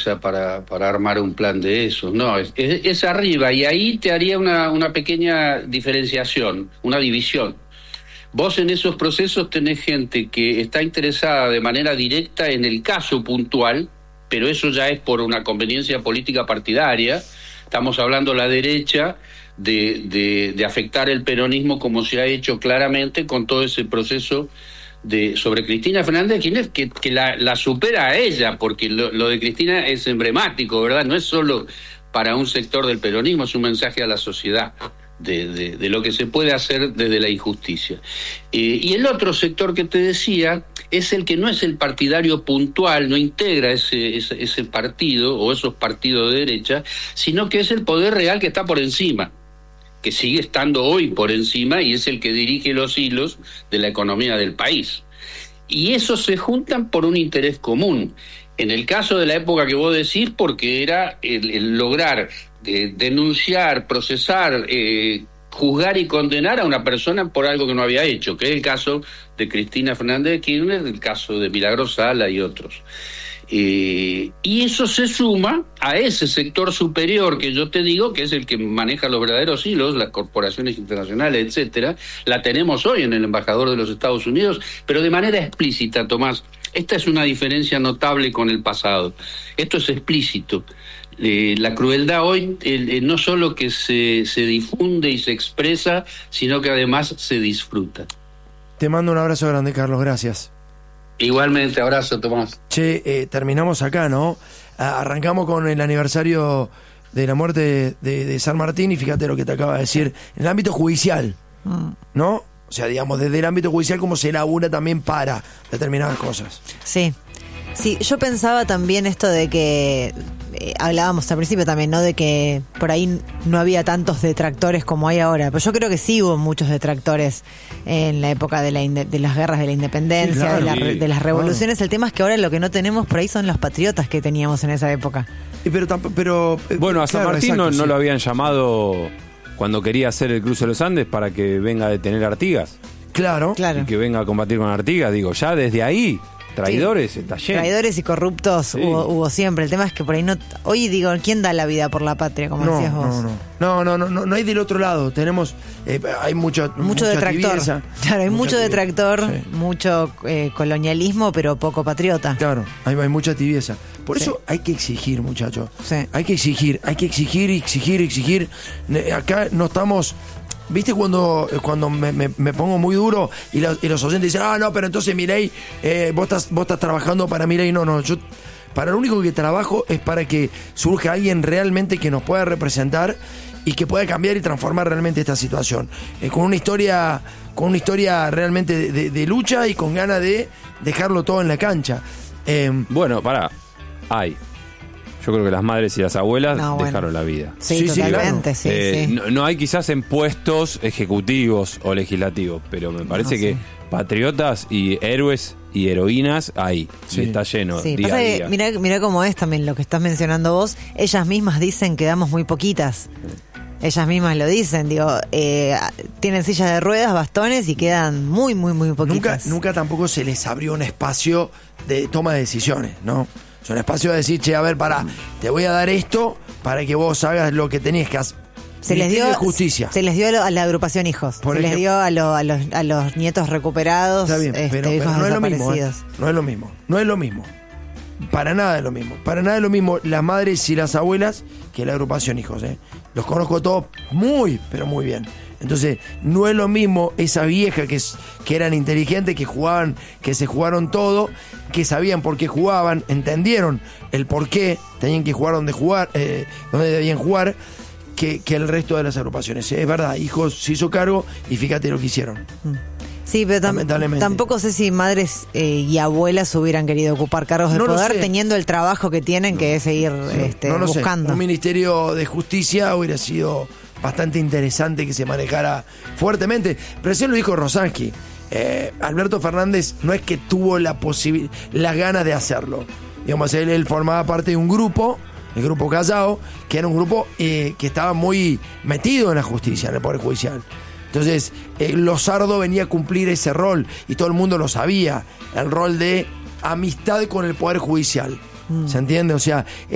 fuerza para armar un plan de esos. No, es arriba, y ahí te haría una pequeña diferenciación, una división. Vos en esos procesos tenés gente que está interesada de manera directa en el caso puntual, pero eso ya es por una conveniencia política partidaria. Estamos hablando la derecha de afectar el peronismo, como se ha hecho claramente con todo ese proceso sobre Cristina Fernández de Kirchner, que la supera a ella, porque lo de Cristina es emblemático, ¿verdad? No es solo para un sector del peronismo, es un mensaje a la sociedad de lo que se puede hacer desde la injusticia. Y el otro sector que te decía es el que no es el partidario puntual, no integra ese partido o esos partidos de derecha, sino que es el poder real que está por encima, que sigue estando hoy por encima, y es el que dirige los hilos de la economía del país. Y esos se juntan por un interés común. En el caso de la época que vos decís, porque era el lograr denunciar, procesar, juzgar y condenar a una persona por algo que no había hecho, que es el caso de Cristina Fernández de Kirchner, el caso de Milagros Sala y otros. Y eso se suma a ese sector superior que yo te digo, que es el que maneja los verdaderos hilos, las corporaciones internacionales, etcétera. La tenemos hoy en el embajador de los Estados Unidos, pero de manera explícita, Tomás. Esta es una diferencia notable con el pasado. Esto es explícito. La crueldad hoy no solo que se difunde y se expresa, sino que además se disfruta. Te mando un abrazo grande, Carlos, gracias. Igualmente, abrazo, Tomás. Che, terminamos acá, ¿no? Arrancamos con el aniversario de la muerte de San Martín, y fíjate lo que te acaba de decir, en el ámbito judicial, ¿no? O sea, digamos, desde el ámbito judicial, cómo se labura también para determinadas cosas. Sí. Sí, yo pensaba también esto de que hablábamos al principio también, ¿no? De que por ahí no había tantos detractores como hay ahora, pero yo creo que sí hubo muchos detractores en la época de las guerras de la independencia, sí, claro, de las revoluciones. Claro. El tema es que ahora lo que no tenemos por ahí son los patriotas que teníamos en esa época. Pero bueno, a San Martín exacto, no lo habían llamado cuando quería hacer el cruce de los Andes para que venga a detener a Artigas. Claro. Y que venga a combatir con Artigas. Digo, ya desde ahí traidores, sí, está lleno. Traidores y corruptos, sí, hubo siempre. El tema es que por ahí no. Hoy digo, ¿quién da la vida por la patria, como decías vos? No hay del otro lado. Tenemos, hay mucho detractor. Tibieza, claro, hay mucho detractor, sí, mucho colonialismo, pero poco patriota. Claro, hay mucha tibieza. Por eso hay que exigir, muchachos. Sí. Hay que exigir. Acá no estamos. ¿Viste cuando me pongo muy duro y los oyentes dicen, no, pero entonces Milei, vos estás trabajando para Milei? No, yo para lo único que trabajo es para que surja alguien realmente que nos pueda representar y que pueda cambiar y transformar realmente esta situación. Con una historia realmente de lucha y con ganas de dejarlo todo en la cancha. Bueno, yo creo que las madres y las abuelas dejaron la vida. Sí, totalmente, claro. sí. No hay quizás en puestos ejecutivos o legislativos, pero me parece que patriotas y héroes y heroínas hay. Sí. Está lleno, día a día. Mirá cómo es también lo que estás mencionando vos. Ellas mismas dicen que damos muy poquitas. Ellas mismas lo dicen, tienen sillas de ruedas, bastones, y quedan muy, muy, muy poquitas. Nunca tampoco se les abrió un espacio de toma de decisiones, ¿no? Es un espacio de decir, a ver, te voy a dar esto para que vos hagas lo que tenés que hacer. Se les dio justicia. Se les dio a la agrupación Hijos. Les dio a los nietos recuperados. Está bien, pero no es lo mismo. No es lo mismo. Para nada es lo mismo. Las madres y las abuelas que la agrupación Hijos. Los conozco todos muy, pero muy bien. Entonces, no es lo mismo esa vieja que eran inteligentes, que se jugaron todo, que sabían por qué jugaban, entendieron el por qué tenían que jugar donde debían jugar, que el resto de las agrupaciones. Es verdad, Hijos se hizo cargo y fíjate lo que hicieron. Sí, pero tampoco sé si madres y abuelas hubieran querido ocupar cargos de poder teniendo el trabajo que tienen, que es seguir buscando. Un ministerio de justicia hubiera sido bastante interesante que se manejara fuertemente. Recién lo dijo Rosansky. Alberto Fernández no es que tuvo las ganas de hacerlo. Digamos, él formaba parte de un grupo, el Grupo Callao, que era un grupo que estaba muy metido en la justicia, en el Poder Judicial. Entonces, Lozardo venía a cumplir ese rol, y todo el mundo lo sabía, el rol de amistad con el Poder Judicial. ¿Se entiende? O sea,